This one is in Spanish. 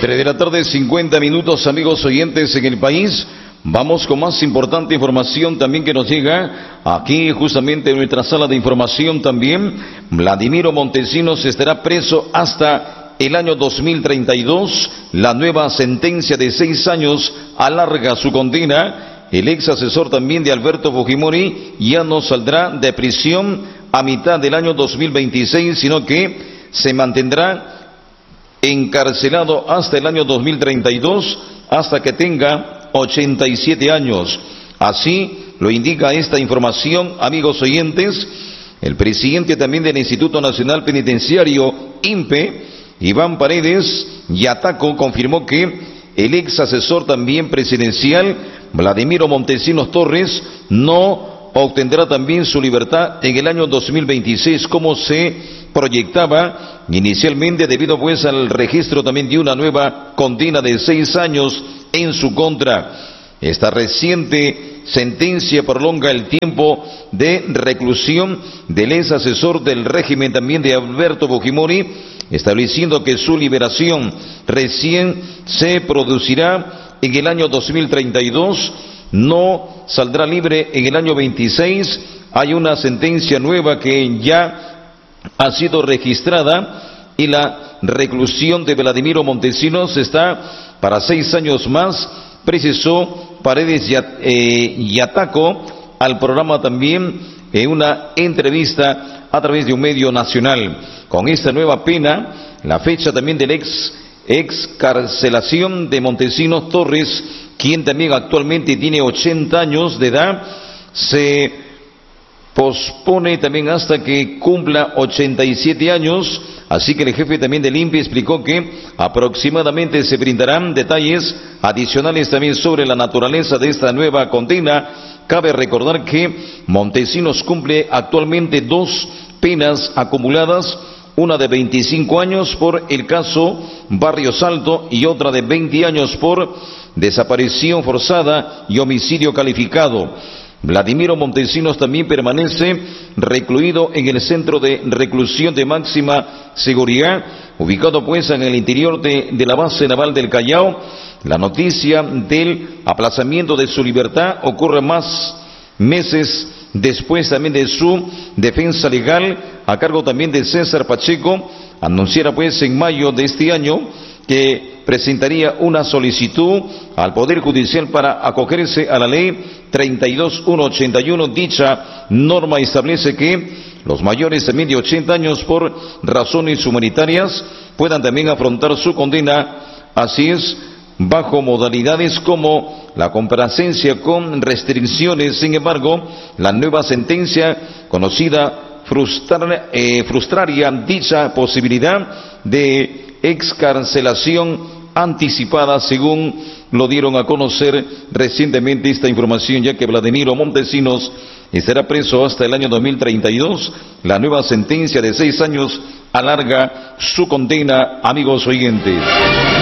3 de la tarde, 50 minutos, amigos oyentes en el país. Vamos con más importante información también que nos llega aquí justamente en nuestra sala de información también. Vladimiro Montesinos estará preso hasta el año 2032. La nueva sentencia de 6 años alarga su condena. El ex asesor también de Alberto Fujimori ya no saldrá de prisión a mitad del año 2026, sino que se mantendrá encarcelado hasta el año 2032, hasta que tenga 87 años. Así lo indica esta información, amigos oyentes. El presidente también del Instituto Nacional Penitenciario, INPE, Iván Paredes Yataco, confirmó que el ex asesor también presidencial, Vladimiro Montesinos Torres, no obtendrá también su libertad en el año 2026, como se proyectaba inicialmente, debido pues al registro también de una nueva condena de 6 años en su contra. Esta reciente sentencia prolonga el tiempo de reclusión del ex asesor del régimen también de Alberto Fujimori, estableciendo que su liberación recién se producirá en el año 2032, no saldrá libre en el año 26. Hay una sentencia nueva que ya ha sido registrada y la reclusión de Vladimiro Montesinos está para 6 años más, precisó Paredes Yataco al programa también en una entrevista a través de un medio nacional. Con esta nueva pena, la fecha también del excarcelación de Montesinos Torres, quien también actualmente tiene 80 años de edad, se pospone también hasta que cumpla 87 años, así que el jefe también del INPE explicó que aproximadamente se brindarán detalles adicionales también sobre la naturaleza de esta nueva condena. Cabe recordar que Montesinos cumple actualmente 2 penas acumuladas, una de 25 años por el caso Barrios Alto y otra de 20 años por desaparición forzada y homicidio calificado. Vladimiro Montesinos también permanece recluido en el centro de reclusión de máxima seguridad, ubicado pues en el interior de la base naval del Callao. La noticia del aplazamiento de su libertad ocurre más meses después también de su defensa legal, a cargo también de César Pacheco, anunciara pues en mayo de este año que presentaría una solicitud al Poder Judicial para acogerse a la ley 32181. Dicha norma establece que los mayores también de 80 años por razones humanitarias puedan también afrontar su condena, así es, bajo modalidades como la complacencia con restricciones. Sin embargo, la nueva sentencia conocida frustraría dicha posibilidad de excarcelación anticipada, según lo dieron a conocer recientemente esta información, ya que Vladimiro Montesinos estará preso hasta el año 2032. La nueva sentencia de 6 años alarga su condena, amigos oyentes.